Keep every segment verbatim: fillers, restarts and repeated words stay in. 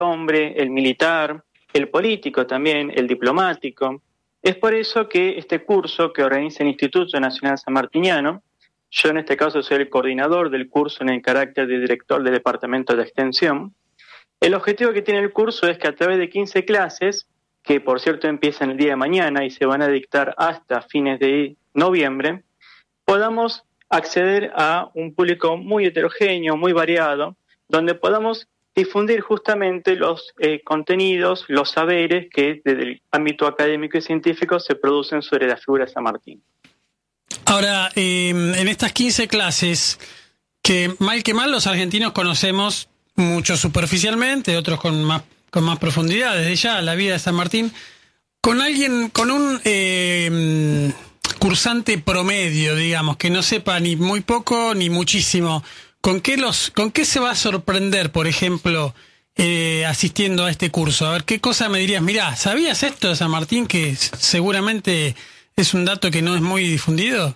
hombre, el militar, el político también, el diplomático. Es por eso que este curso que organiza el Instituto Nacional Sanmartiniano, yo en este caso soy el coordinador del curso en el carácter de director del Departamento de Extensión. El objetivo que tiene el curso es que a través de quince clases, que por cierto empiezan el día de mañana y se van a dictar hasta fines de noviembre, podamos acceder a un público muy heterogéneo, muy variado, donde podamos difundir justamente los eh, contenidos, los saberes que desde el ámbito académico y científico se producen sobre la figura de San Martín. Ahora, eh, en estas quince clases, que mal que mal los argentinos conocemos mucho superficialmente, otros con más, con más profundidad, desde ya, la vida de San Martín, con alguien, con un eh, cursante promedio, digamos, que no sepa ni muy poco ni muchísimo, ¿Con qué los, con qué se va a sorprender, por ejemplo, eh, asistiendo a este curso? A ver, ¿qué cosa me dirías? Mirá, ¿sabías esto de San Martín, que seguramente es un dato que no es muy difundido?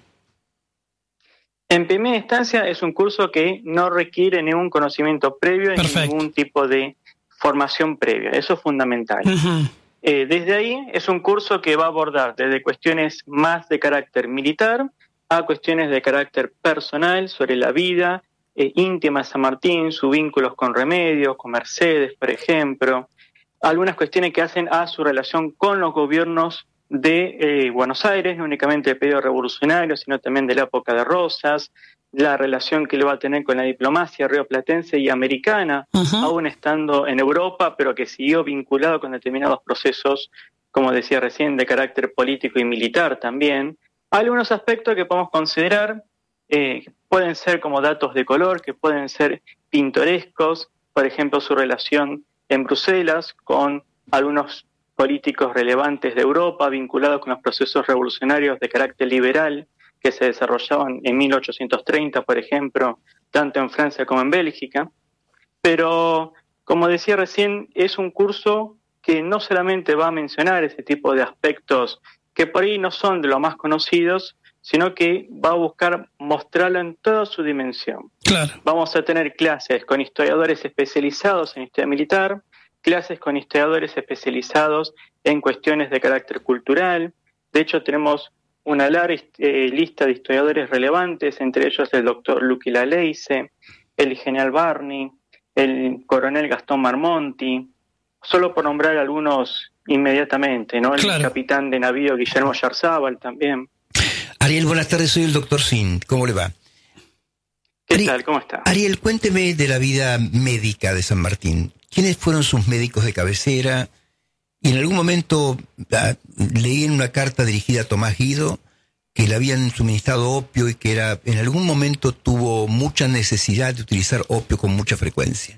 En primera instancia es un curso que no requiere ningún conocimiento previo ni ningún tipo de formación previa. Eso es fundamental. Uh-huh. Eh, desde ahí es un curso que va a abordar desde cuestiones más de carácter militar a cuestiones de carácter personal sobre la vida Eh, íntima de San Martín, sus vínculos con Remedios, con Mercedes, por ejemplo, algunas cuestiones que hacen a su relación con los gobiernos de eh, Buenos Aires, no únicamente del periodo revolucionario, sino también de la época de Rosas, la relación que le va a tener con la diplomacia rioplatense y americana, uh-huh. aún estando en Europa, pero que siguió vinculado con determinados procesos, como decía recién, de carácter político y militar también. Algunos aspectos que podemos considerar Eh, pueden ser como datos de color, que pueden ser pintorescos, por ejemplo, su relación en Bruselas con algunos políticos relevantes de Europa vinculados con los procesos revolucionarios de carácter liberal que se desarrollaban en mil ochocientos treinta, por ejemplo, tanto en Francia como en Bélgica. Pero, como decía recién, es un curso que no solamente va a mencionar ese tipo de aspectos que por ahí no son de los más conocidos, sino que va a buscar mostrarlo en toda su dimensión. Claro. Vamos a tener clases con historiadores especializados en historia militar, clases con historiadores especializados en cuestiones de carácter cultural. De hecho, tenemos una larga eh, lista de historiadores relevantes, entre ellos el doctor Luqui Laleize, el general Barney, el coronel Gastón Marmonti, solo por nombrar algunos inmediatamente, ¿no? El claro. capitán de navío Guillermo Yarzábal también. Ariel, buenas tardes, soy el doctor Sin. ¿Cómo le va? ¿Qué Ari- tal? ¿Cómo está? Ariel, cuénteme de la vida médica de San Martín. ¿Quiénes fueron sus médicos de cabecera? Y en algún momento ah, leí en una carta dirigida a Tomás Guido que le habían suministrado opio y que era en algún momento tuvo mucha necesidad de utilizar opio con mucha frecuencia.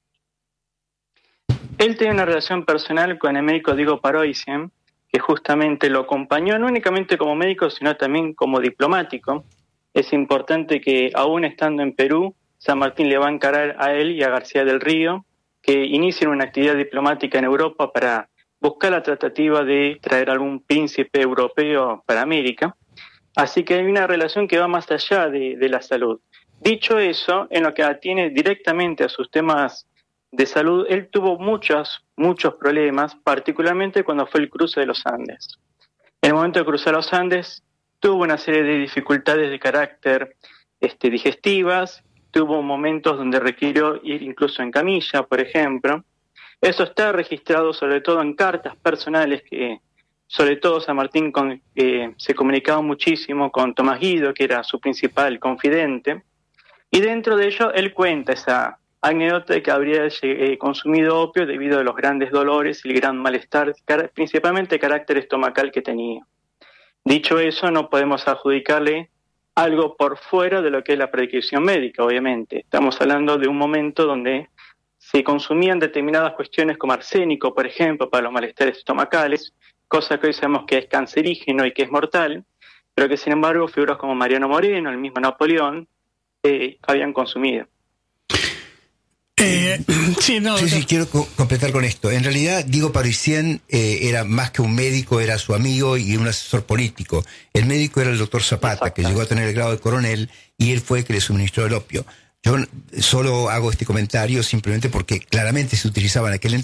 Él tiene una relación personal con el médico Diego Paroissien, que justamente lo acompañó no únicamente como médico, sino también como diplomático. Es importante que, aún estando en Perú, San Martín le va a encarar a él y a García del Río que inicien una actividad diplomática en Europa para buscar la tratativa de traer algún príncipe europeo para América. Así que hay una relación que va más allá de, de la salud. Dicho eso, en lo que atiene directamente a sus temas de salud, él tuvo muchos, muchos problemas, particularmente cuando fue el cruce de los Andes. En el momento de cruzar los Andes, tuvo una serie de dificultades de carácter este, digestivas, tuvo momentos donde requirió ir incluso en camilla, por ejemplo. Eso está registrado sobre todo en cartas personales que, sobre todo San Martín con, eh, se comunicaba muchísimo con Tomás Guido, que era su principal confidente, y dentro de ello él cuenta esa anécdota de que habría eh, consumido opio debido a los grandes dolores y el gran malestar, principalmente carácter estomacal que tenía. Dicho eso, no podemos adjudicarle algo por fuera de lo que es la prescripción médica, obviamente. Estamos hablando de un momento donde se consumían determinadas cuestiones como arsénico, por ejemplo, para los malestares estomacales, cosa que hoy sabemos que es cancerígeno y que es mortal, pero que sin embargo figuras como Mariano Moreno, el mismo Napoleón, eh, habían consumido. Eh, sí, no, sí, no. sí, quiero co- completar con esto. En realidad, Diego Paroissien eh, era más que un médico, era su amigo y un asesor político. El médico era el doctor Zapata, que llegó a tener el grado de coronel, y él fue el que le suministró el opio. Yo solo hago este comentario simplemente porque claramente se utilizaba en aquel